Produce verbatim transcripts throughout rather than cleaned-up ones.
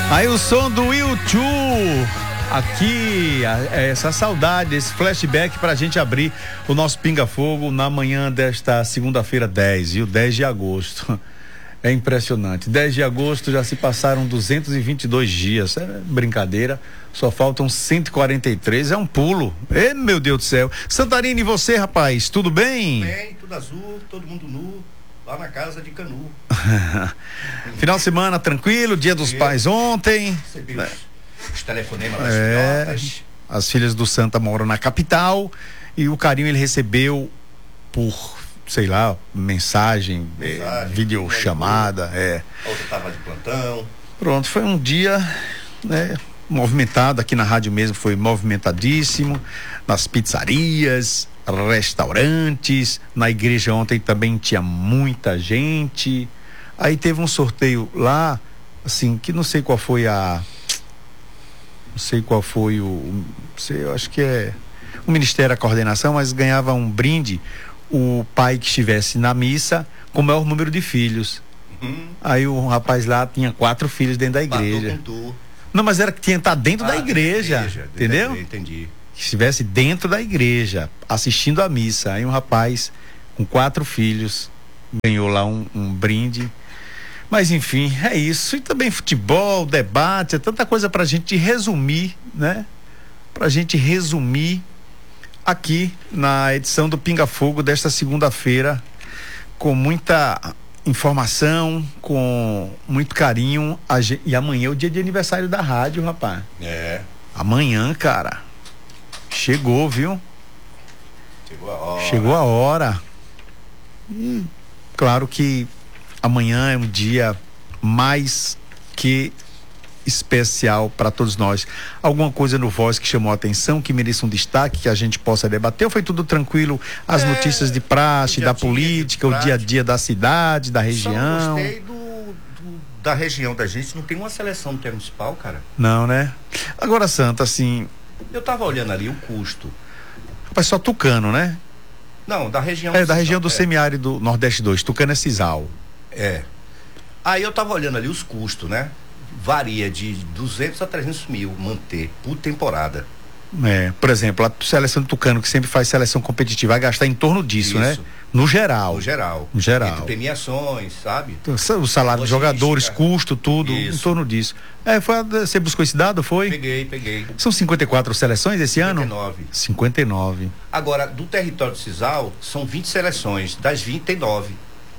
Aí o som do U dois. Aqui, essa saudade, esse flashback pra gente abrir o nosso Pinga Fogo na manhã desta segunda-feira dez, viu? dez de agosto. É impressionante. dez de agosto já se passaram duzentos e vinte e dois dias. É brincadeira. Só faltam cento e quarenta e três. É um pulo. Ê, meu Deus do céu. Santarina, e você, rapaz? Tudo bem? Bem, tudo azul, todo mundo nu. Lá na casa de Canu. Final de semana tranquilo, Dia dos Pais ontem. Recebi os, os telefonemas das É, filhotas. as filhas do Santa moram na capital e o carinho ele recebeu por, sei lá, mensagem, Mensagem, é, videochamada, é. A outra estava de plantão. Pronto, foi um dia, né, movimentado. Aqui na rádio mesmo foi movimentadíssimo, nas pizzarias, restaurantes, na igreja ontem também tinha muita gente. Aí teve um sorteio lá, assim, que não sei qual foi a não sei qual foi o, o sei, eu acho que é o Ministério da Coordenação, mas ganhava um brinde o pai que estivesse na missa com o maior número de filhos. Uhum. Aí o rapaz lá tinha quatro filhos dentro da igreja. Com tu. Não, mas era que tinha que estar dentro Ah, da igreja, igreja, entendeu? Entendi, entendi. Que estivesse dentro da igreja, assistindo a missa. Aí um rapaz com quatro filhos ganhou lá um, um brinde. Mas enfim, é isso. E também futebol, debate, é tanta coisa pra gente resumir, né? Pra gente resumir aqui na edição do Pinga Fogo desta segunda-feira, com muita informação, com muito carinho. A gente, e amanhã é o dia de aniversário da rádio, rapaz. É. Amanhã, cara. Chegou, viu? Chegou a hora. Chegou a hora. E claro que amanhã é um dia mais que especial para todos nós. Alguma coisa no Voz que chamou a atenção, que mereça um destaque, que a gente possa debater, ou foi tudo tranquilo? As É, notícias de praxe, da política, o dia a dia da cidade, da região? Só gostei do, do, da região da gente. Não tem uma seleção intermunicipal, cara. Não, né? Agora, Santa, assim, Eu tava olhando ali o custo. rapaz, só Tucano, né? Não, da região. É, da região do é. semiárido Nordeste dois, Tucano é Cisal. É. Aí eu tava olhando ali os custos, né? Varia de duzentos a trezentos mil manter por temporada. É, por exemplo, a seleção do Tucano, que sempre faz seleção competitiva, vai gastar em torno disso, Isso. né? No geral. No geral. No geral. Entre premiações, sabe? Então, o salário dos Logística. jogadores, custo, tudo, Isso. em torno disso. É, foi, a- você buscou esse dado, foi? Peguei, peguei. São cinquenta e quatro seleções esse ano? cinquenta e nove. cinquenta e nove. Agora, do território do Cisal, são vinte seleções, das vinte tem nove.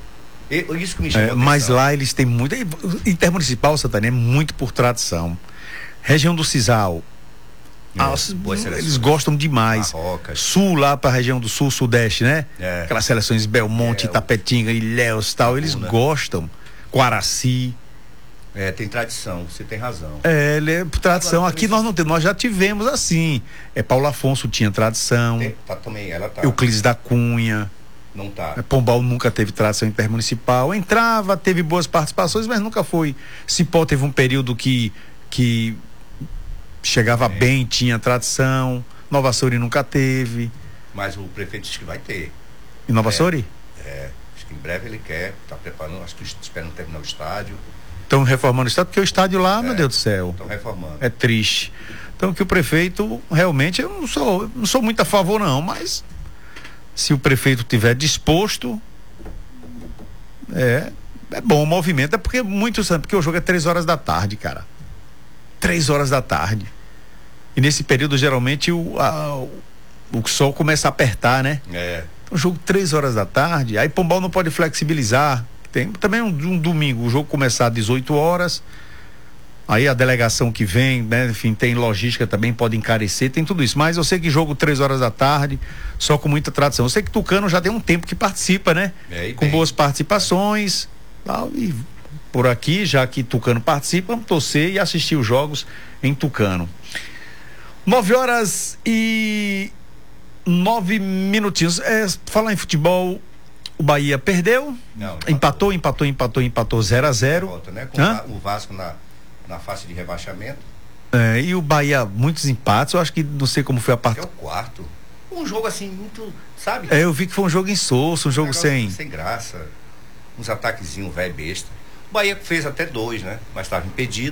E, isso que me chamou É, a mas atenção. lá eles têm muito. Intermunicipal, Santana, é muito por tradição. Região do Cisal. É, as- boas seleções. eles gostam demais. Marrocas. Sul, lá pra região do sul, sudeste, né? É. Aquelas seleções Belmonte, É, o- Itapetinga, Ilhéus e tal, eles Laguna. gostam. Quaraci. É, tem tradição, você tem razão. É, ele é por tradição. Agora, Aqui também nós não temos, nós já tivemos assim. É, Paulo Afonso tinha tradição. Tem, tá, também, ela tá. Euclides da Cunha. Não tá. É, Pombal nunca teve tradição intermunicipal. Entrava, teve boas participações, mas nunca foi. Cipó teve um período que, que chegava É. bem, tinha tradição. Nova Açores nunca teve. Mas o prefeito diz que vai ter. E Nova É. Açores? É, acho que em breve ele quer, tá preparando, acho que esperando terminar o estádio. Estão reformando o estádio, porque o estádio lá, meu É. Deus do céu, Estão reformando. é triste. Então que o prefeito, realmente, eu não sou, não sou muito a favor não, mas se o prefeito tiver disposto, é, é bom o movimento, é porque muito, sabe, porque o jogo é três horas da tarde, cara. Três horas da tarde. E nesse período, geralmente, o, a, o, o sol começa a apertar, né? É. Então, jogo três horas da tarde, aí Pombal não pode flexibilizar. Tem também um, um domingo, o jogo começar às dezoito horas. Aí a delegação que vem, né, enfim, tem logística também, pode encarecer, tem tudo isso. Mas eu sei que jogo três horas da tarde, só com muita tradição. Eu sei que Tucano já tem um tempo que participa, né? É, e Com bem. boas participações, tal, e por aqui, já que Tucano participa, vamos torcer e assistir os jogos em Tucano. Nove horas e nove minutinhos. É, falar em futebol, o Bahia perdeu, Não, empatou, empatou, empatou, empatou zero a zero. Volta, né? Com Hã? o Vasco na, na fase de rebaixamento. É, e o Bahia, muitos empates, eu acho que não sei como foi a Que é partida. o quarto. Um jogo assim, muito, sabe? É, eu vi que foi um jogo insosso, um jogo negócio sem. Sem graça. Uns ataquezinhos velho besta. O Bahia fez até dois, né? Mas estava impedido.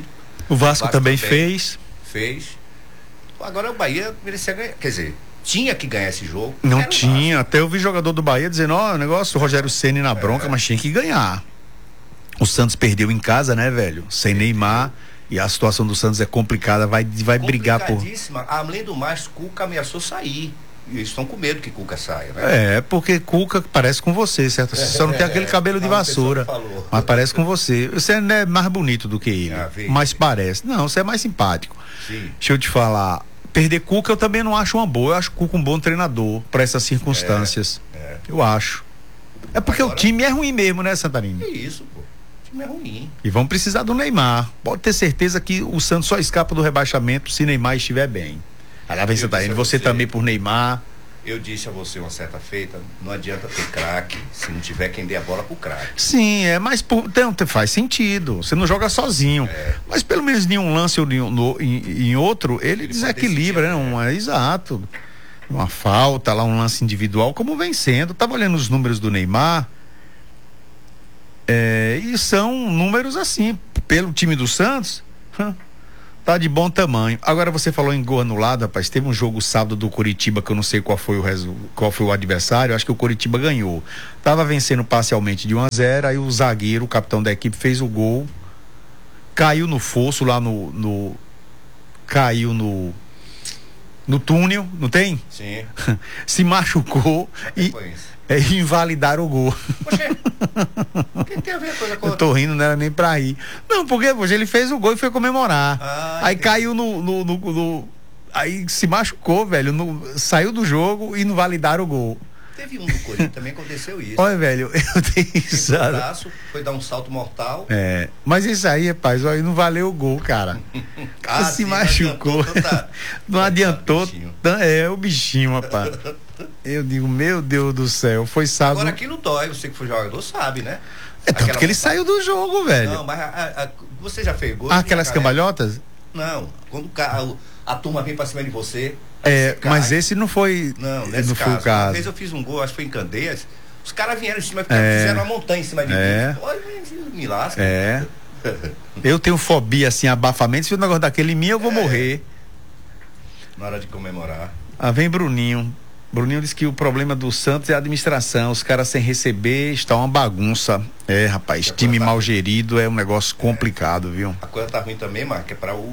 O Vasco, Vasco também, também fez. Fez. Agora o Bahia merecia ganhar. Quer dizer, tinha que ganhar esse jogo. Não tinha. Até eu vi jogador do Bahia dizendo, ó, oh, o negócio, o Rogério Ceni na bronca, é. mas tinha que ganhar. O Santos perdeu em casa, né, velho? Sem perdeu. Neymar. E a situação do Santos é complicada, vai, vai brigar por... Além do mais, Cuca ameaçou sair. E eles estão com medo que Cuca saia, né? É, porque Cuca parece com você, certo? Você só não tem aquele cabelo de vassoura. Mas parece com você. Você é mais bonito do que ele. Ah, mas parece. Não, você é mais simpático. Sim. Deixa eu te falar. Perder Cuca eu também não acho uma boa. Eu acho Cuca um bom treinador para essas circunstâncias. É, é. Eu acho. É porque Agora... o time é ruim mesmo, né, Santarino? É isso, pô. O time é ruim. E vão precisar do Neymar. Pode ter certeza que o Santos só escapa do rebaixamento se Neymar estiver bem. Lá vem Santarino, você, você também por Neymar. Eu disse a você uma certa feita, não adianta ter craque se não tiver quem dê a bola pro craque. Sim, é, mas por, então, faz sentido. Você não joga sozinho. É. Mas pelo menos em um lance ou em, no, em, em outro, ele, ele desequilibra, né? Um, é, exato. Uma falta lá, um lance individual, como vem sendo. Tava olhando os números do Neymar. É, e são números assim, pelo time do Santos. Hum, tá de bom tamanho. Agora você falou em gol anulado, rapaz. Teve um jogo sábado do Coritiba que eu não sei qual foi o resu... qual foi o adversário. Acho que o Coritiba ganhou. Tava vencendo parcialmente de um a zero. Aí o zagueiro, o capitão da equipe, fez o gol. Caiu no fosso lá no. no... Caiu no. No túnel, não tem? Sim. Se machucou e. É invalidar o gol. Poxa, o que tem a ver a coisa com a outra? Eu tô rindo, não era nem pra rir. Não, porque poxa, ele fez o gol e foi comemorar. Ah, aí entendi. Caiu no, no, no, no. Aí se machucou, velho. No, saiu do jogo e não validaram o gol. Teve um do Corinthians também aconteceu isso. Olha, velho, eu tenho isso. O braço foi dar um salto mortal. É. Mas isso aí, rapaz, aí não valeu o gol, cara. ah, se sim, machucou. Não adiantou. Não adiantou. Tá, é, o bichinho, rapaz. Eu digo, meu Deus do céu, foi sábado. Agora aquilo dói, você que foi jogador sabe, né? É tanto Aquela que ele vontade. Saiu do jogo, velho. Não, mas a, a, a, você já fez gol? Ah, aquelas cambalhotas? Não, quando a, a turma vem pra cima de você. É, mas esse não foi. Não, nesse não caso, foi o caso. Uma vez eu fiz um gol, acho que foi em Candeias. Os caras vieram em cima, é, fizeram uma montanha em cima de é, mim. Olha, me lasca. É. Eu tenho fobia, assim, abafamento. Se o negócio daquele em mim, eu vou é. morrer. Na hora de comemorar. Ah, vem Bruninho. Bruninho disse que o problema do Santos é a administração. Os caras sem receber, está uma bagunça. É, rapaz, time tá mal ruim. Gerido é um negócio complicado, é. viu? A coisa tá ruim também, Marco, é para o, o,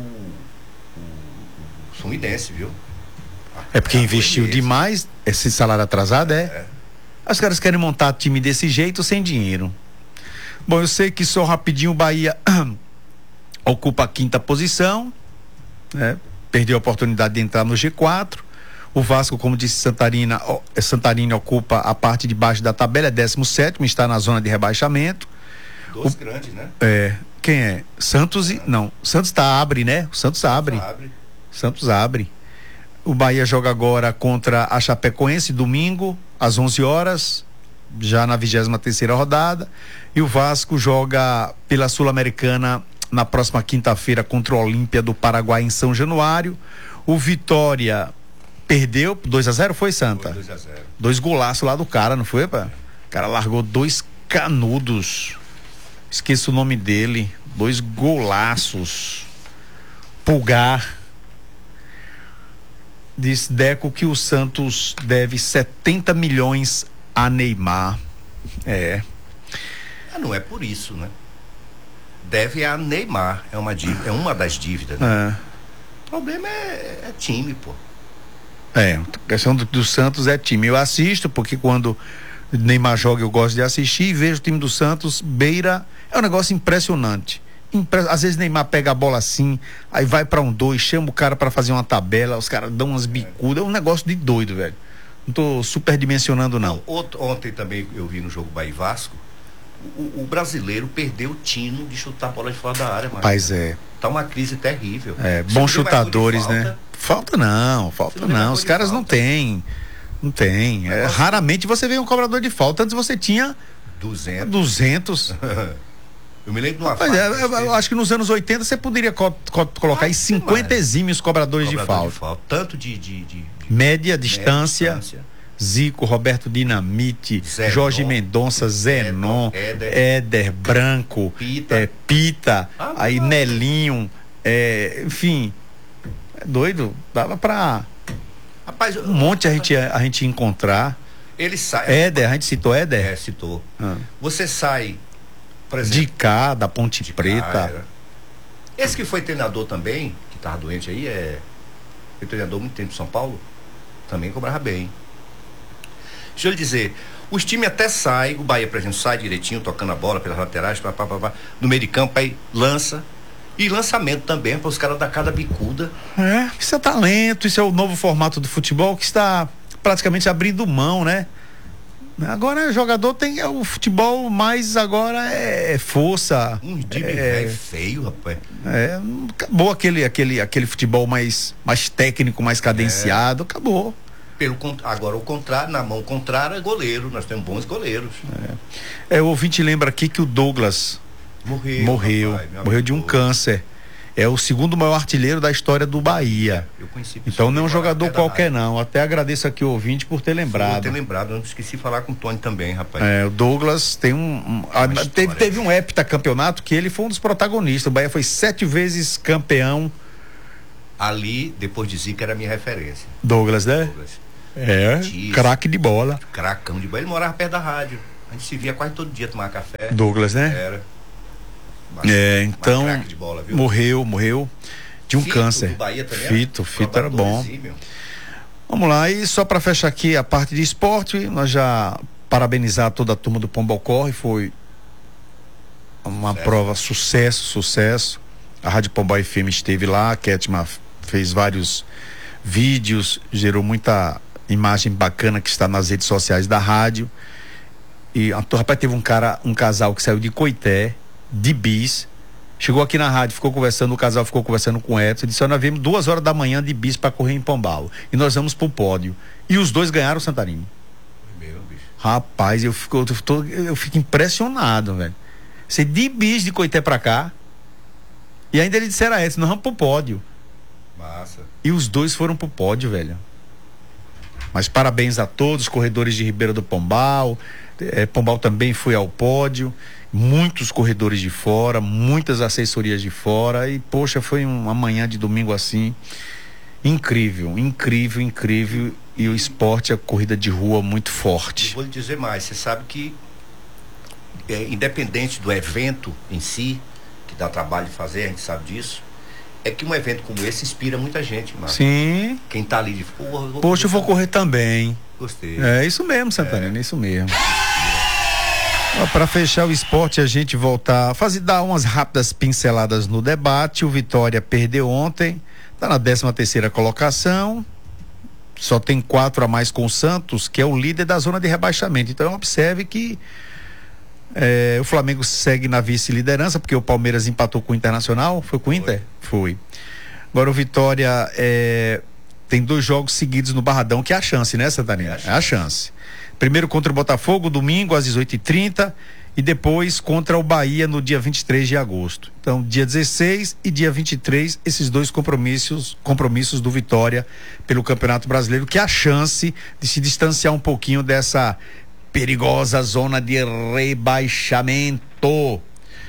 o Fluminense, viu? É porque investiu demais, esse salário atrasado, é. é. Os caras querem montar time desse jeito sem dinheiro. Bom, eu sei que só rapidinho o Bahia ocupa a quinta posição, né? Perdeu a oportunidade de entrar no G quatro. O Vasco, como disse Santarina, Santarina ocupa a parte de baixo da tabela, é décimo sétimo, está na zona de rebaixamento. Dois o, grandes, né? É. Quem é? Santos e. Não, Santos tá, abre, né? O Santos abre. abre. Santos abre. O Bahia joga agora contra a Chapecoense, domingo, às onze horas, já na vigésima terceira rodada. E o Vasco joga pela Sul-Americana na próxima quinta-feira contra o Olímpia do Paraguai em São Januário. O Vitória perdeu dois a zero, foi, Santa? dois a zero. Dois golaços lá do cara, não foi, pá? O cara largou dois canudos. Esqueço o nome dele. Dois golaços. Pulgar. Diz Deco que o Santos deve setenta milhões a Neymar. É. Ah, não é por isso, né? Deve a Neymar. É uma, dívida, é uma das dívidas, né? É. O problema é, é time, pô. É, a questão do, do Santos é time. Eu assisto, porque quando Neymar joga eu gosto de assistir e vejo o time do Santos beira. É um negócio impressionante. Impre... Às vezes Neymar pega a bola assim, aí vai pra um dois, chama o cara pra fazer uma tabela, os caras dão umas bicudas. É um negócio de doido, velho. Não tô superdimensionando, não. Não, ontem também eu vi no jogo Bahia e Vasco. O, o brasileiro perdeu o tino de chutar a bola de fora da área, mano. Mas é. Tá uma crise terrível. É, bons chutadores, né? Falta não, falta não. não. Os caras não têm. Não tem. É, raramente você vê um cobrador de falta. Antes você tinha duzentos. duzentos. Eu me lembro de uma Mas é, eu, eu acho que nos anos oitenta você poderia co co colocar ah, aí cinquenta exímios cobradores Cobrador de, falta. de falta. Tanto de, de, de, de média, distância, média, distância. Zico, Roberto Dinamite, Zenon, Jorge Mendonça, Zenon, Éder, Éder Branco, Pita, é, Pita ah, aí Nelinho, É, enfim, é doido. Dava pra Rapaz, um monte a gente, a gente encontrar. Ele sai. Éder, a gente citou Éder? É, citou. Ah. Você sai, por exemplo. De cá, da Ponte de Preta. cá, era. Esse que foi treinador também, que tava doente aí, é. Foi treinador há muito tempo em São Paulo, também cobrava bem. Deixa eu lhe dizer, os times até saem, o Bahia, por exemplo, sai direitinho, tocando a bola pelas laterais, pá, pá, pá, pá, no meio de campo, aí lança. E lançamento também, para os caras dar cada bicuda. É, isso é talento, isso é o novo formato do futebol que está praticamente abrindo mão, né? Agora jogador tem é, o futebol mais agora é força. Um time é, feio, rapaz. É, acabou aquele, aquele, aquele futebol mais, mais técnico, mais cadenciado, é. Acabou. Pelo, agora o contrário, na mão contrária é goleiro, nós temos bons goleiros. É, é o ouvinte lembra aqui que o Douglas morreu, morreu, rapaz, morreu de um câncer. É o segundo maior artilheiro da história do Bahia. Eu conheci. Então não é um jogador qualquer não. Até agradeço aqui o ouvinte por ter lembrado. Por ter lembrado, eu não esqueci de falar com o Tony também, rapaz. É, o Douglas tem um, um a, teve, teve um heptacampeonato que ele foi um dos protagonistas. O Bahia foi sete vezes campeão. Ali, depois de Zica, era a minha referência. Douglas, né? Douglas. É, craque de bola. Cracão de bola. Ele morava perto da rádio. A gente se via quase todo dia tomar café. Douglas, né? Era. Mas, é, então de bola, viu? morreu, morreu de um Fito, câncer. Do Bahia também Fito, era Fito era bom. Exímio. Vamos lá, e só para fechar aqui a parte de esporte, nós já parabenizar toda a turma do Pombal Corre, foi uma sucesso. prova sucesso, sucesso. A Rádio Pombal F M esteve lá, a Ketma fez vários vídeos, gerou muita imagem bacana que está nas redes sociais da rádio. E rapaz, teve um cara, um casal que saiu de Coité, de bis, chegou aqui na rádio, ficou conversando, o casal ficou conversando com o Edson, disse: nós viemos duas horas da manhã de bis para correr em Pombal e nós vamos pro pódio, e os dois ganharam o Santarém. Meu bicho. Rapaz, eu fico, eu, tô, eu fico impressionado, velho. Você de bis de Coité pra cá, e ainda ele disseram a Edson: nós vamos pro pódio. Massa. E os dois foram pro pódio, velho. Mas parabéns a todos os corredores de Ribeira do Pombal. É, Pombal também foi ao pódio, muitos corredores de fora, muitas assessorias de fora, e poxa, foi uma manhã de domingo assim incrível, incrível, incrível, e o esporte, a corrida de rua muito forte. Eu vou lhe dizer mais, você sabe que é, independente do evento em si, que dá trabalho de fazer, a gente sabe disso, é que um evento como esse inspira muita gente, mano. Sim. Quem tá ali de porra, eu poxa, eu vou correr também. Gostei. É isso mesmo, Santana, é. isso mesmo. Para fechar o esporte, a gente voltar, fazer dar umas rápidas pinceladas no debate. O Vitória perdeu ontem, está na décima terceira colocação, só tem quatro a mais com o Santos, que é o líder da zona de rebaixamento. Então observe que é, o Flamengo segue na vice-liderança, porque o Palmeiras empatou com o Internacional. Foi com o Inter? Foi. Foi. Agora o Vitória é, tem dois jogos seguidos no Barradão, que é a chance, né, Santarém? É a chance. É a chance. Primeiro contra o Botafogo, domingo às dezoito e trinta, e depois contra o Bahia no dia vinte e três de agosto. Então, dia dezesseis e dia vinte e três, esses dois compromissos, compromissos do Vitória pelo Campeonato Brasileiro, que é a chance de se distanciar um pouquinho dessa perigosa zona de rebaixamento.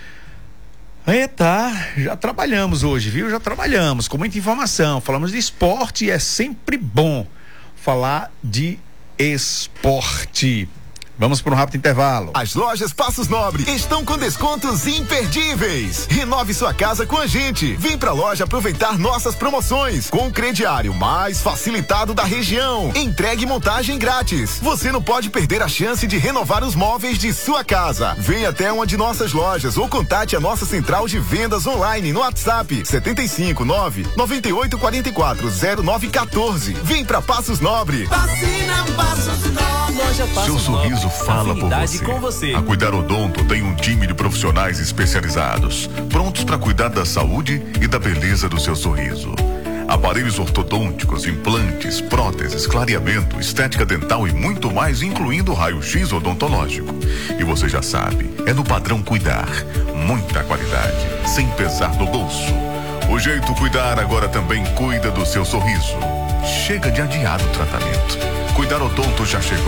Eita, já trabalhamos hoje, viu? Já trabalhamos com muita informação. Falamos de esporte e é sempre bom falar de esporte. Vamos para um rápido intervalo. As lojas Passos Nobre estão com descontos imperdíveis. Renove sua casa com a gente. Vem pra loja aproveitar nossas promoções com o crediário mais facilitado da região. Entregue e montagem grátis. Você não pode perder a chance de renovar os móveis de sua casa. Venha até uma de nossas lojas ou contate a nossa central de vendas online no WhatsApp setenta e cinco, nove, noventa e oito, quarenta e quatro, zero nove, quatorze. Vem pra Passos Nobre. Vacina Passos Nobre. Loja Passos Seu sorriso fala por você. Com você. A Cuidar Odonto tem um time de profissionais especializados, prontos para cuidar da saúde e da beleza do seu sorriso. Aparelhos ortodônticos, implantes, próteses, clareamento, estética dental e muito mais, incluindo raio-x odontológico. E você já sabe, é no padrão Cuidar. Muita qualidade, sem pesar no bolso. O jeito Cuidar agora também cuida do seu sorriso. Chega de adiar o tratamento. Cuidar Odonto já chegou.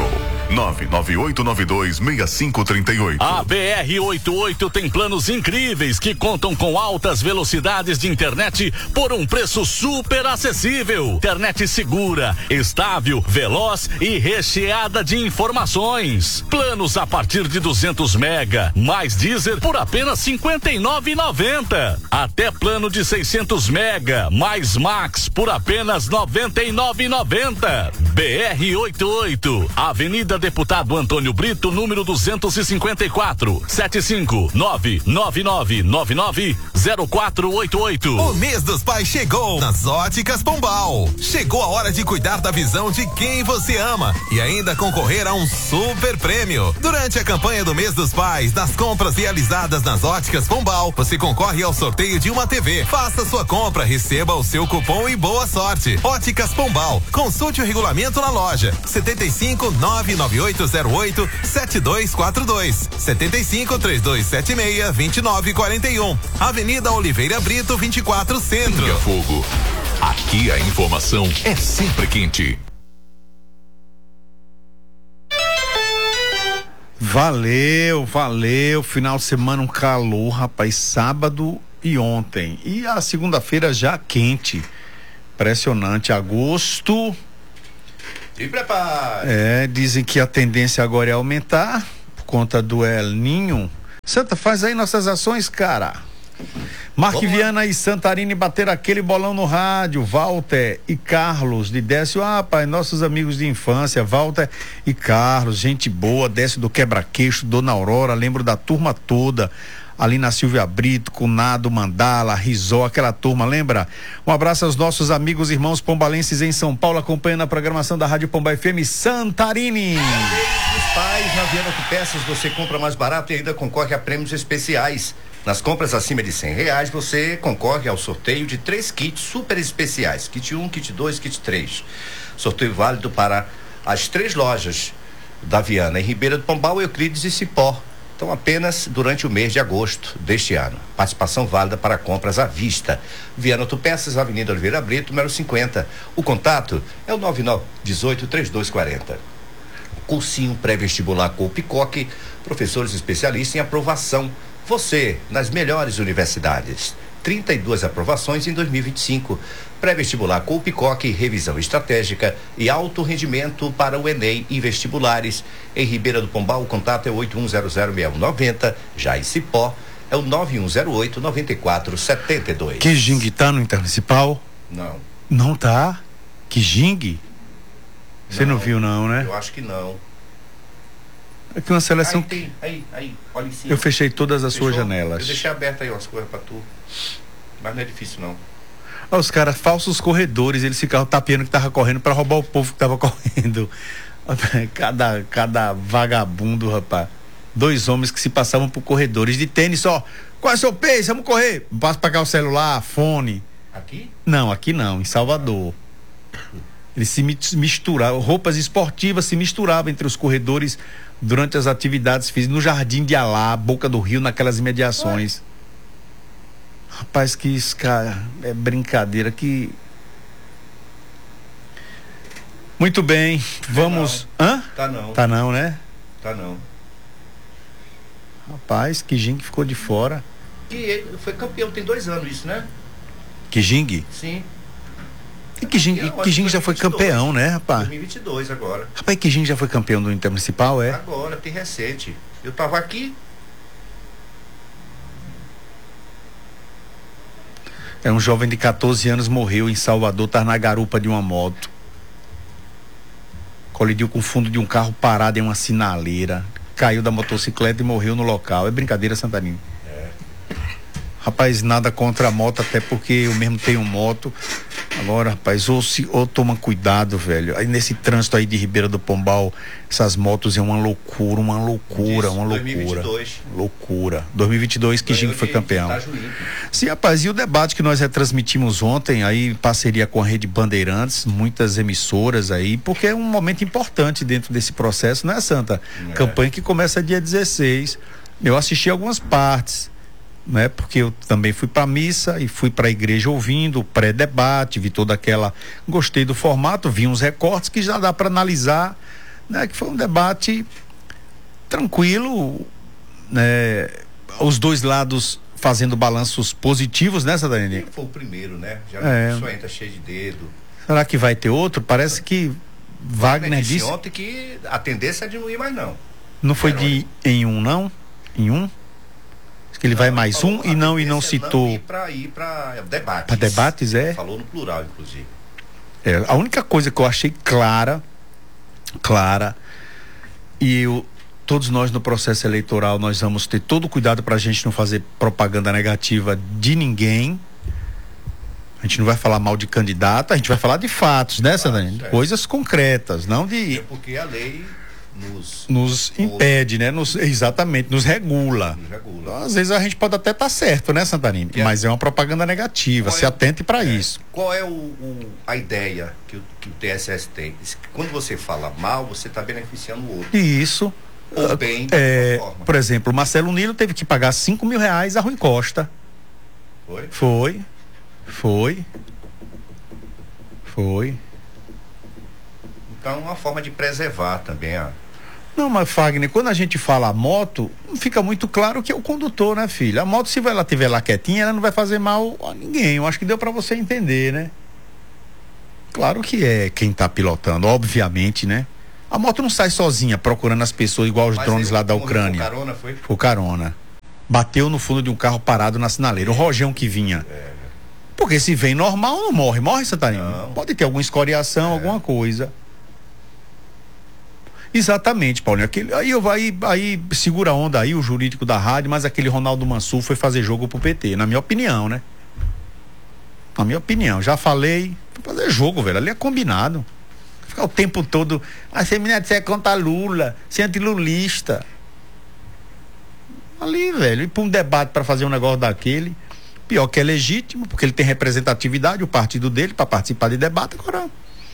nove nove oito nove dois seis cinco três oito. A B R oitenta e oito tem planos incríveis que contam com altas velocidades de internet por um preço super acessível. Internet segura, estável, veloz e recheada de informações. Planos a partir de duzentos mega, mais Deezer por apenas cinquenta e nove reais e noventa centavos. Até plano de seiscentos mega, mais Max por apenas noventa e nove reais e noventa centavos. B R oitenta e oito, Avenida Deputado Antônio Brito, número duzentos e cinquenta e quatro, sete cinco nove nove nove nove nove zero quatro oito oito. O mês dos pais chegou nas Óticas Pombal. Chegou a hora de cuidar da visão de quem você ama e ainda concorrer a um super prêmio. Durante a campanha do mês dos pais, nas compras realizadas nas Óticas Pombal, você concorre ao sorteio de uma T V. Faça sua compra, receba o seu cupom e boa sorte. Óticas Pombal, consulte o regulamento na loja. setenta e cinco nove nove oito zero oito sete dois quatro dois, setenta e cinco três dois sete seis vinte e nove quarenta e um. Avenida Oliveira Brito vinte e quatro, Centro. Pinga Fogo. Aqui a informação é sempre quente. Valeu, valeu. Final de semana um calor, rapaz. Sábado e ontem. E a segunda-feira já quente. Impressionante. Agosto. E prepare. É, dizem que a tendência agora é aumentar por conta do El Ninho. Santa, faz aí nossas ações, cara. Marque Viana e Santarini bater aquele bolão no rádio. Walter e Carlos de Décio. Ah, pai, nossos amigos de infância, Walter e Carlos, gente boa, Décio do Quebra-Queixo, Dona Aurora, lembro da turma toda. Ali na Silvia Brito, Cunado, Mandala, Rizó, aquela turma, lembra? Um abraço aos nossos amigos e irmãos pombalenses em São Paulo, acompanhando a programação da Rádio Pomba F M Santarini. Os pais, na Viana Autopeças, você compra mais barato e ainda concorre a prêmios especiais. Nas compras acima de cem reais, você concorre ao sorteio de três kits super especiais. Kit um, kit dois, kit três. Sorteio válido para as três lojas da Viana, em Ribeira do Pombal, Euclides e Cipó. Então, apenas durante o mês de agosto deste ano. Participação válida para compras à vista. Viana Autopeças, Avenida Oliveira Brito, número cinquenta. O contato é o nove nove um oito três dois quatro zero. Cursinho pré-vestibular Coupe-Coque, professores especialistas em aprovação. Você, nas melhores universidades. trinta e duas aprovações em dois mil e vinte e cinco. Pré-vestibular Coupe-Coque, revisão estratégica e alto rendimento para o Enem e vestibulares. Em Ribeira do Pombal, o contato é oito um zero zero seis um nove zero. Já em Cipó, é o nove um zero oito nove quatro sete dois. Que Jing tá no Intermunicipal? Não. Não tá? Que Jing? Você não, não viu não, né? Eu acho que não. É que uma seleção... Aí, tem, aí, aí, olha em cima. Eu fechei todas as Fechou? suas janelas. Eu deixei aberta aí umas coisas pra tu. Mas não é difícil não. Ah, os caras, falsos corredores, eles ficavam tapeando que tava correndo pra roubar o povo que tava correndo. Cada, cada vagabundo, rapaz. Dois homens que se passavam por corredores de tênis, ó. Qual é o seu pace? Vamos correr. Passa pra cá o celular, fone. Aqui? Não, aqui não, em Salvador. Eles se misturavam, roupas esportivas se misturavam entre os corredores durante as atividades físicas, no Jardim de Alá, Boca do Rio, naquelas imediações. Ué? Rapaz, que isso, cara, é brincadeira que... Muito bem, vamos... Tá não. Hã? Tá não. Tá não, né? Tá não. Rapaz, que Jing ficou de fora. E ele foi campeão, tem dois anos isso, né? Que Jing? Sim. E que Jing, e que Jing já foi campeão, né, rapaz? dois mil e vinte e dois agora. Rapaz, que Jing já foi campeão do Intermunicipal, é? Agora, tem recente. Eu tava aqui. É um jovem de catorze anos morreu em Salvador, tá na garupa de uma moto. Colidiu com o fundo de um carro parado em uma sinaleira. Caiu da motocicleta e morreu no local. É brincadeira, Santarini? É. Rapaz, nada contra a moto, até porque eu mesmo tenho moto. Agora, rapaz, ou, se, ou toma cuidado, velho. Aí nesse trânsito aí de Ribeira do Pombal, essas motos é uma loucura, uma loucura, Isso, uma loucura. dois mil e vinte e dois. Loucura. dois mil e vinte e dois que Jing foi campeão. Sim, rapaz, e o debate que nós retransmitimos ontem, aí em parceria com a Rede Bandeirantes, muitas emissoras aí, porque é um momento importante dentro desse processo, não é, Santa? É. Campanha que começa dia dezesseis. Eu assisti algumas partes, né? Porque eu também fui para missa e fui para a igreja ouvindo o pré-debate, vi toda aquela, gostei do formato, vi uns recortes que já dá para analisar né, que foi um debate tranquilo, né, os dois lados fazendo balanços positivos, né, Santarém? Foi o primeiro, né? Já É. a pessoa entra cheio de dedo. Será que vai ter outro? Parece que Wagner disse disse... ontem que a tendência é de não ir mais não. Não foi de em um, não? Em um? Acho que ele vai mais um e não, e não citou... Ir para ir para debates. Para debates, é? Falou no plural, inclusive. É, a única coisa que eu achei clara, clara, e eu, todos nós no processo eleitoral, nós vamos ter todo o cuidado para a gente não fazer propaganda negativa de ninguém. A gente não vai falar mal de candidato, a gente vai falar de fatos, né, Sandrine? É. Coisas concretas, não de... É porque a lei nos... Nos impede, né? Nos, exatamente, nos regula. Nos regula. Então, às vezes a gente pode até estar tá certo, né, Santarine? Que é- Mas é uma propaganda negativa, Qual se é- atente para é, isso. Qual é o, o- a ideia que o, que o T S S tem? Diz que quando você fala mal, você está beneficiando o outro. E isso... Ou bem, de é, alguma forma. por exemplo, o Marcelo Nilo teve que pagar cinco mil reais a Rui Costa. Foi? Foi. Foi. Foi. Então é uma forma de preservar também a... Não, mas Fagner, quando a gente fala moto, fica muito claro que é o condutor, né, filho? A moto, se ela estiver lá quietinha, ela não vai fazer mal a ninguém. Eu acho que deu pra você entender, né? Claro que é quem tá pilotando, obviamente, né? A moto não sai sozinha procurando as pessoas igual os Mas drones ele lá da morreu com Ucrânia. carona, foi? Foi carona. Bateu no fundo de um carro parado na sinaleira. O Rojão que vinha. É. Porque se vem normal, não morre. Morre, Santarém? Não. Pode ter alguma escoriação, É. alguma coisa. Exatamente, Paulinho. Aquele, aí, eu, aí, aí segura a onda aí, o jurídico da rádio, mas aquele Ronaldo Mansur foi fazer jogo pro P T, na minha opinião, né? Na minha opinião. Já falei, foi fazer jogo, velho. Ali é combinado. Ficar o tempo todo. Ah, você, menina, você é contra Lula, você é antilulista. Ali, velho, ir pra um debate pra fazer um negócio daquele. Pior que é legítimo, porque ele tem representatividade, o partido dele, pra participar de debate, agora.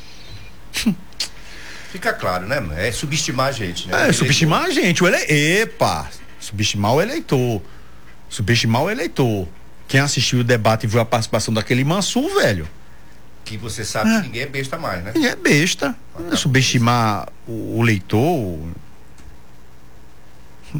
Fica claro, né? É subestimar a gente, né? É, subestimar a gente, o ele... Epa! Subestimar o eleitor. Subestimar o eleitor. Quem assistiu o debate e viu a participação daquele Mansur, velho, Que você sabe É. que ninguém é besta mais, né? ele é besta. Ah, Subestimar o, o leitor. Hum.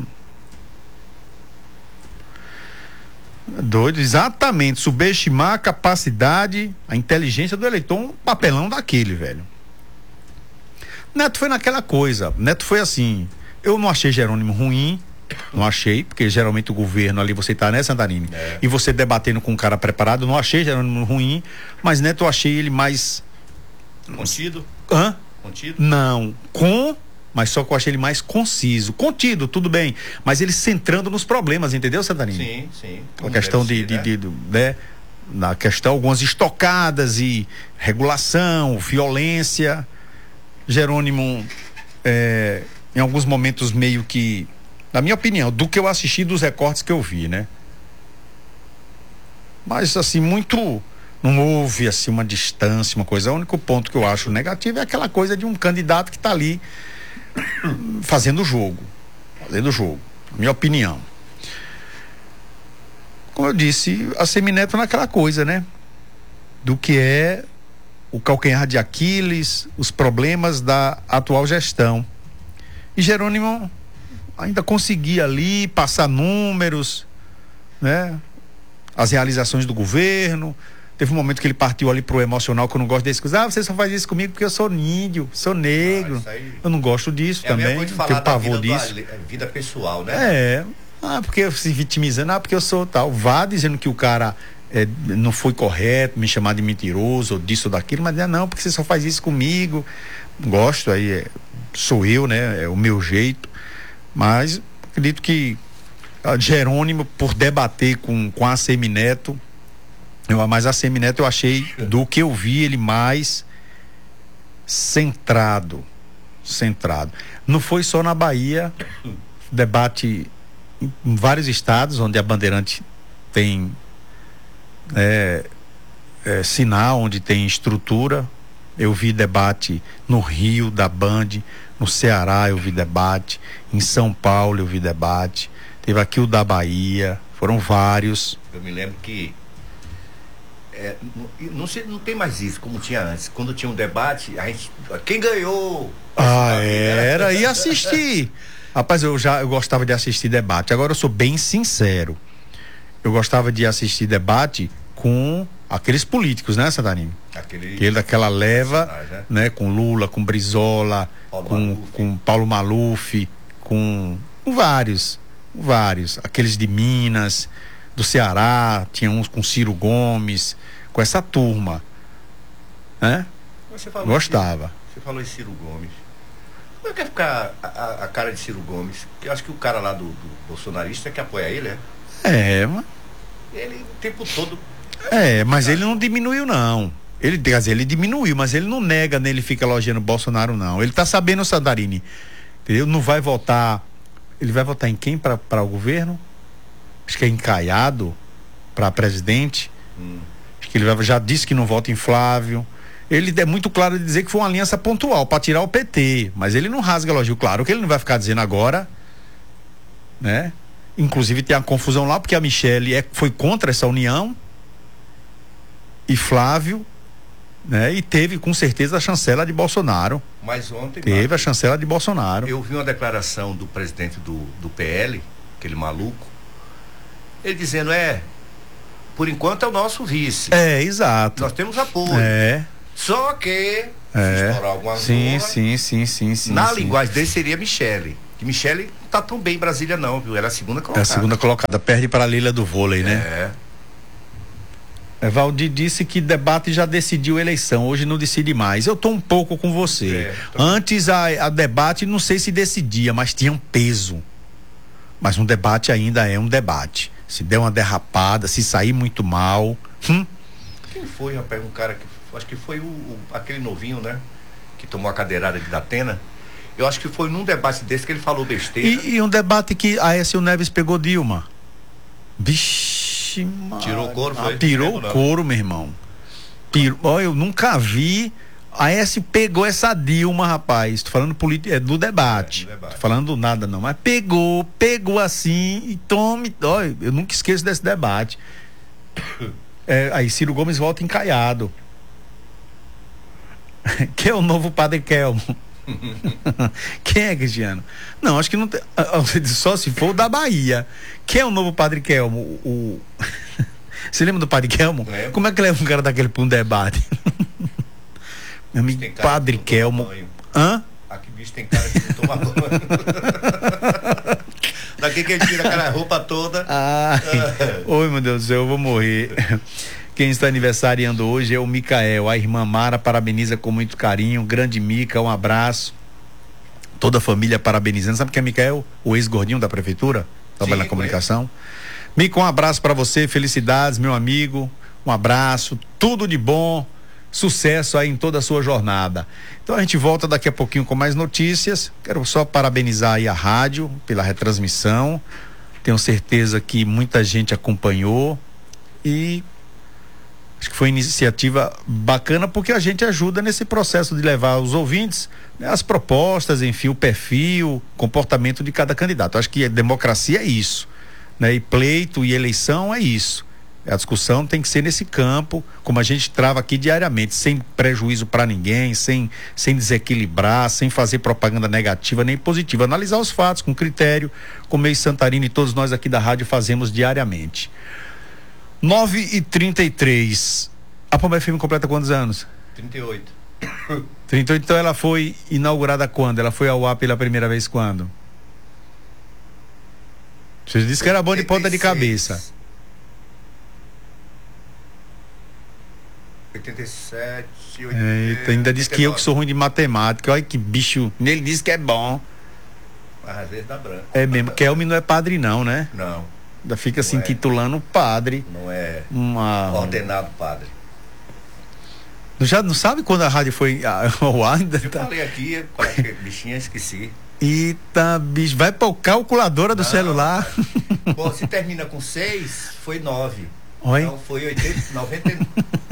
Doido, exatamente. Subestimar a capacidade, a inteligência do eleitor, um papelão daquele, velho. Neto foi naquela coisa. Neto foi assim. Eu não achei Jerônimo ruim. Não achei, porque geralmente o governo ali você tá, né, Santarine? É. E você debatendo com um cara preparado, não achei Jerônimo ruim, mas Neto eu achei ele mais. Contido? Hã? Contido? Não. Com, mas só que eu achei ele mais conciso. Contido, tudo bem. Mas ele centrando nos problemas, entendeu, Santarine? Sim, sim. A Como questão deve de, ser, de, né? de, de- né? Na questão, algumas estocadas e regulação, violência. Jerônimo, é, em alguns momentos meio que, na minha opinião, do que eu assisti, dos recortes que eu vi, né? Mas assim, muito, não houve assim uma distância, uma coisa. O único ponto que eu acho negativo é aquela coisa de um candidato que está ali fazendo o jogo, fazendo o jogo, na minha opinião. Como eu disse, a Semineto naquela coisa, né? Do que é o calcanhar de Aquiles, os problemas da atual gestão. E Jerônimo ainda conseguia ali passar números, né? As realizações do governo. Teve um momento que ele partiu ali pro emocional, que eu não gosto desse coisa. Ah, você só faz isso comigo porque eu sou índio, sou negro. Ah, isso aí- Eu não gosto disso É a mesma também, coisa de tenho falar da pavor vida, disso. do, ale- vida pessoal, né? É, ah, porque eu se vitimizando, ah, porque eu sou tal. Vá dizendo que o cara é, não foi correto, me chamar de mentiroso, ou disso ou daquilo, mas é não, porque você só faz isso comigo. Gosto, aí é, sou eu, né? É o meu jeito. Mas acredito que a Jerônimo, por debater com, com a Semineto, eu, mas a Semineto eu achei, do que eu vi, ele mais centrado. Centrado. Não foi só na Bahia, debate em vários estados onde a Bandeirante tem é, é, sinal, onde tem estrutura. Eu vi debate no Rio, da Band, no Ceará eu vi debate, em São Paulo eu vi debate, teve aqui o da Bahia, foram vários. Eu me lembro que é, não, não, sei, não tem mais isso como tinha antes. Quando tinha um debate, a gente, quem ganhou? Ah, era, ia assistir. Rapaz, eu já eu gostava de assistir debate. Agora eu sou bem sincero. Eu gostava de assistir debate com aqueles políticos, né, Santarino? Aquele... Aquele daquela leva, né? né? Com Lula, com Brizola, Paulo com, Maluf. com Paulo Maluf, com, com vários, vários. Aqueles de Minas, do Ceará, tinha uns com Ciro Gomes, com essa turma, né? Você falou Gostava. Ciro, você falou em Ciro Gomes. Como é que vai ficar a, a, a cara de Ciro Gomes? Eu acho que o cara lá do, do bolsonarista que apoia ele, é? É, mas... Ele o tempo todo... É, mas ele não diminuiu, não. Ele, quer dizer, ele diminuiu, mas ele não nega, né? Ele fica elogiando o Bolsonaro, não. Ele tá sabendo, Santarini. Entendeu? Não vai votar. Ele vai votar em quem para o governo? Acho que é em Caiado para presidente. Hum. Acho que ele vai, já disse que não vota em Flávio. Ele é muito claro de dizer que foi uma aliança pontual para tirar o P T. Mas ele não rasga elogio. Claro que ele não vai ficar dizendo agora, né? Inclusive tem a confusão lá, porque a Michele é, foi contra essa união. E Flávio, né? E teve com certeza a chancela de Bolsonaro. Mas ontem... Teve Marcos, a chancela de Bolsonaro. eu vi uma declaração do presidente do, do P L, aquele maluco, ele dizendo, é, por enquanto é o nosso vice. É, exato. Nós temos apoio. É. Só que, É. se estourar alguma Sim, zorra, sim, sim, sim, sim. na sim. linguagem dele seria Michele. Que Michele não tá tão bem em Brasília não, viu? Ela é a segunda É colocada. a segunda colocada, perde para a Leila do vôlei, né? É. É. Valdir disse que debate já decidiu a eleição, hoje não decide mais. Eu tô um pouco com você. É, tô... Antes a, a debate não sei se decidia, mas tinha um peso. Mas um debate ainda é um debate. Se der uma derrapada, se sair muito mal. Hum? Quem foi, rapaz? Um cara que. Acho que foi o, o, aquele novinho, né? Que tomou a cadeirada de Datena. Eu acho que foi num debate desse que ele falou besteira. E, e um debate que a Aécio Neves pegou Dilma. Vixe, mano. Tirou o couro, foi? Ah, tirou Não, o não. couro, meu irmão. Pirou, ó, eu nunca vi. A Aécio pegou essa Dilma, rapaz. Tô falando politi- é, do debate. É, do debate. Tô falando do nada, não. Mas pegou, pegou assim e tome. Ó, eu nunca esqueço desse debate. É, aí Ciro Gomes volta encaiado. Que é o novo Padre Kelmo. Quem é, Cristiano? Não, acho que não tem. Só se for o da Bahia. Quem é o novo Padre Kelmo? O... Você lembra do Padre Kelmo? Lembro. Como é que leva um cara daquele pra um debate? Meu amigo, Tem cara Padre que não toma Kelmo. banho. Hã? Aqui bicho tem cara que não toma banho. Daqui que ele tira aquela roupa toda. Ai, oi, meu Deus do céu, eu vou morrer. Quem está aniversariando hoje é o Micael. A irmã Mara parabeniza com muito carinho. Grande Mica, um abraço. Toda a família parabenizando. Sabe quem é Micael? O ex-gordinho da prefeitura? Trabalha Sim, na comunicação. Mica, um abraço para você. Felicidades, meu amigo. Um abraço. Tudo de bom. Sucesso aí em toda a sua jornada. Então a gente volta daqui a pouquinho com mais notícias. Quero só parabenizar aí a rádio pela retransmissão. Tenho certeza que muita gente acompanhou e acho que foi uma iniciativa bacana porque a gente ajuda nesse processo de levar os ouvintes, né, as propostas, enfim, o perfil, comportamento de cada candidato. Acho que a democracia é isso, né? E pleito e eleição é isso. A discussão tem que ser nesse campo, como a gente trava aqui diariamente, sem prejuízo para ninguém, sem, sem desequilibrar, sem fazer propaganda negativa nem positiva. Analisar os fatos com critério, como eu e Santarino e todos nós aqui da rádio fazemos diariamente. nove e trinta e três. A Pomba F M completa quantos anos? trinta e oito. trinta e oito, então ela foi inaugurada quando? Ela foi ao ar pela primeira vez quando? Você disse que era bom de ponta de cabeça. oitenta e sete, Eita, ainda disse que eu que sou ruim de matemática. Olha que bicho. Ele disse que é bom. Mas às vezes dá branco. É mesmo. Kelme não é padre, não, né? Não, Ainda fica se Não é. intitulando padre. não é Uma... ordenado padre. Já não sabe quando a rádio foi ao ar? Ainda Eu tá... falei aqui, com aquele bichinho, esqueci. Eita, bicho. Vai pra calculadora do Não, celular. Bom, se termina com seis, foi nove. Oi? Então foi oitenta, noventa.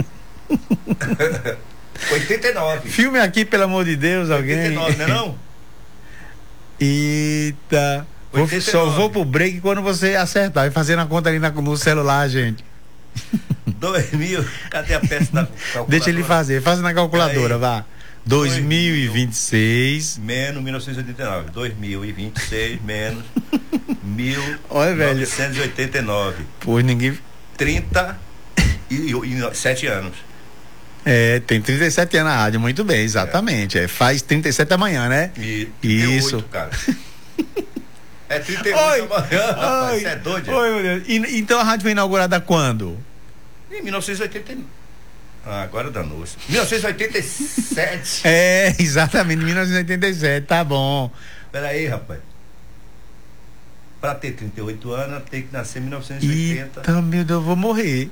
oitenta e nove. Filme aqui, pelo amor de Deus, alguém. oitenta e nove, não é não? Eita. Vou, oitenta e nove. só vou pro break quando você acertar. Vai fazendo a conta ali na- no celular, gente. dois mil, cadê a peça da calculadora? Deixa ele fazer, faz na calculadora, vá. dois mil e vinte e seis menos mil novecentos e oitenta e nove. dois mil e vinte e seis menos mil novecentos e oitenta e nove. Pô, ninguém. trinta e sete anos. É, tem trinta e sete anos na rádio, muito bem, exatamente. É. É, faz trinta e sete amanhã, né? E isso. trinta e oito, cara. É trinta e oito amanhã, rapaz, você é doido. Oi, meu Deus. E, então a rádio foi inaugurada quando? Em mil novecentos e oitenta e nove. Ah, agora danou-se. mil novecentos e oitenta e sete. É, exatamente, mil novecentos e oitenta e sete, tá bom. Pera aí, rapaz. Pra ter trinta e oito anos, tem que nascer em mil novecentos e oitenta. Eita, meu Deus, eu vou morrer.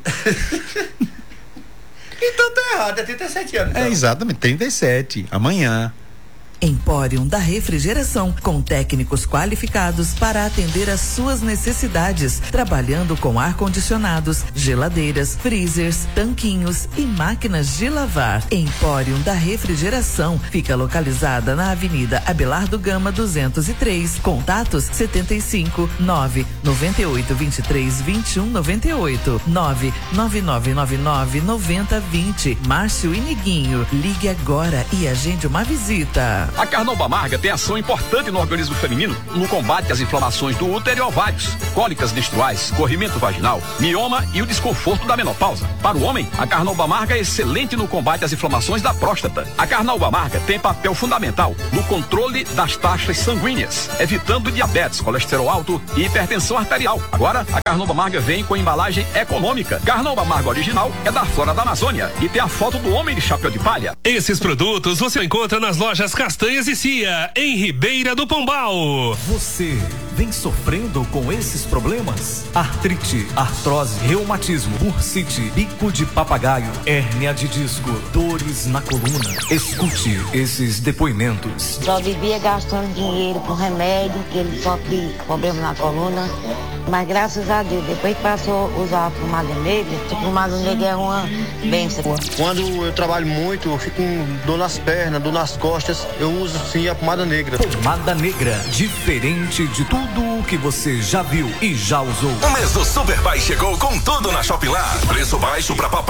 Então tá errado, é trinta e sete anos. Então. É, exatamente, trinta e sete, amanhã. Empório da Refrigeração, com técnicos qualificados para atender às suas necessidades, trabalhando com ar-condicionados, geladeiras, freezers, tanquinhos e máquinas de lavar. Empório da Refrigeração fica localizada na Avenida Abelardo Gama duzentos e três. Contatos setenta e cinco, nove noventa e oito, vinte e três, vinte e um, noventa e oito, nove nove nove nove nove, noventa, vinte. Márcio e Niguinho, ligue agora e agende uma visita. A Carnauba Amarga tem ação importante no organismo feminino no combate às inflamações do útero e ovários, cólicas menstruais, corrimento vaginal, mioma e o desconforto da menopausa. Para o homem, a Carnauba Amarga é excelente no combate às inflamações da próstata. A Carnauba Amarga tem papel fundamental no controle das taxas sanguíneas, evitando diabetes, colesterol alto e hipertensão arterial. Agora, a Carnauba Amarga vem com embalagem econômica. Carnauba Amarga original é da Flora da Amazônia e tem a foto do homem de chapéu de palha. Esses produtos você encontra nas lojas Castanhas e Cia, em Ribeira do Pombal. Você vem sofrendo com esses problemas? Artrite, artrose, reumatismo, bursite, bico de papagaio, hérnia de disco, dores na coluna. Escute esses depoimentos. Só vivia gastando dinheiro com remédio, que ele sofre problema na coluna. Mas graças a Deus, depois que passou a usar a pomada negra, a pomada negra é uma benção. Quando eu trabalho muito, eu fico com dor nas pernas, dor nas costas, eu uso sim a pomada negra. Pomada negra, diferente de tudo o que você já viu e já usou. O mês do Super Pai chegou com tudo na Shopping Lá. Preço baixo pra papai